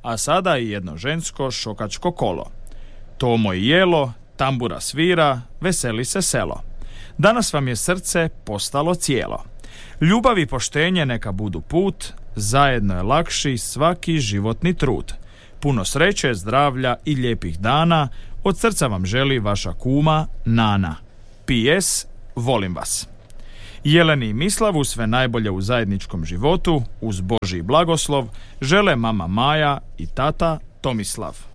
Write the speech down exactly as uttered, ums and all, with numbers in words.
a sada i jedno žensko šokačko kolo. Tomo i jelo, tambura svira, veseli se selo. Danas vam je srce postalo cijelo. Ljubav i poštenje neka budu put, zajedno je lakši svaki životni trud. Puno sreće, zdravlja i lijepih dana, od srca vam želi vaša kuma Nana. P S. Volim vas. Jeleni i Mislavu sve najbolje u zajedničkom životu, uz Božji blagoslov, žele mama Maja i tata Tomislav.